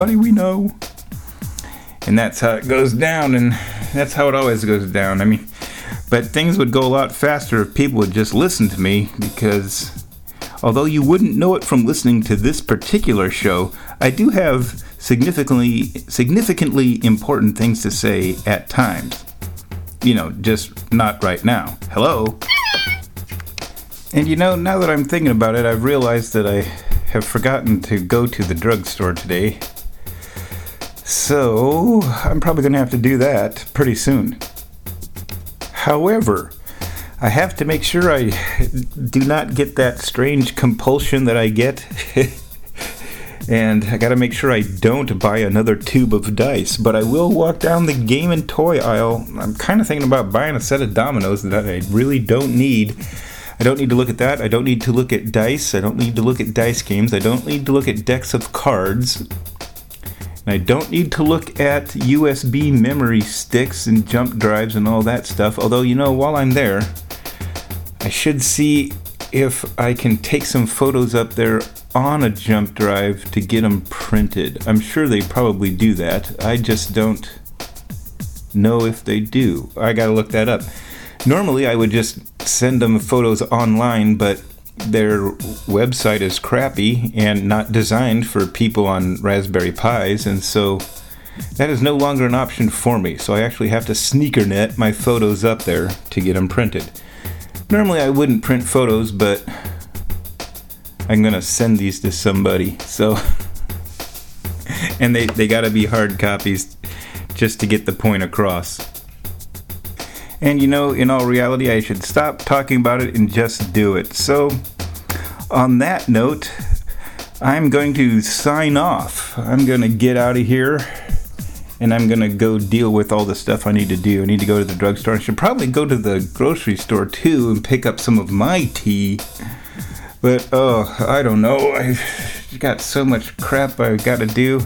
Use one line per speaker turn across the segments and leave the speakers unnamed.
we know. And that's how it goes down, and that's how it always goes down. I mean, but things would go a lot faster if people would just listen to me, because although you wouldn't know it from listening to this particular show, I do have significantly important things to say at times. You know, just not right now. Hello? And you know, now that I'm thinking about it, I've realized that I have forgotten to go to the drugstore today. So, I'm probably going to have to do that pretty soon. However, I have to make sure I do not get that strange compulsion that I get. And I got to make sure I don't buy another tube of dice. But I will walk down the game and toy aisle. I'm kind of thinking about buying a set of dominoes that I really don't need. I don't need to look at that. I don't need to look at dice. I don't need to look at dice games. I don't need to look at decks of cards. And I don't need to look at USB memory sticks and jump drives and all that stuff. Although, you know, while I'm there, I should see if I can take some photos up there on a jump drive to get them printed. I'm sure they probably do that. I just don't know if they do. I gotta look that up. Normally, I would just send them photos online, but their website is crappy and not designed for people on Raspberry Pis, and so that is no longer an option for me. So I actually have to sneakernet my photos up there to get them printed. Normally I wouldn't print photos, but I'm gonna send these to somebody. So, and they gotta be hard copies just to get the point across. And you know, in all reality, I should stop talking about it and just do it. So, on that note, I'm going to sign off. I'm going to get out of here, and I'm going to go deal with all the stuff I need to do. I need to go to the drugstore. I should probably go to the grocery store, too, and pick up some of my tea. But, oh, I don't know. I've got so much crap I've got to do.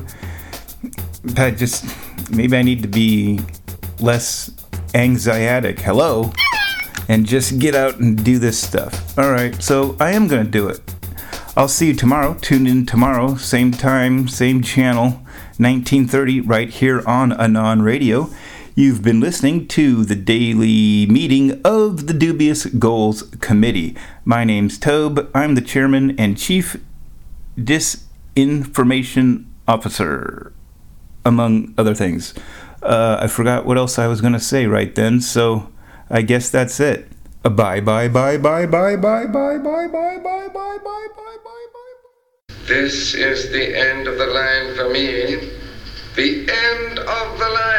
Maybe I need to be less anxietic, hello, and just get out and do this stuff. Alright, so I am going to do it. I'll see you tomorrow. Tune in tomorrow, same time, same channel, 1930, right here on Anon Radio. You've been listening to the daily meeting of the Dubious Goals Committee. My name's Tobe. I'm the chairman and chief disinformation officer, among other things. I forgot what else I was going to say right then, so I guess that's it. Bye, bye, bye, bye, bye, bye, bye, bye, bye, bye, bye, bye, bye, bye, bye.
This is the end of the line for me. The end of the line.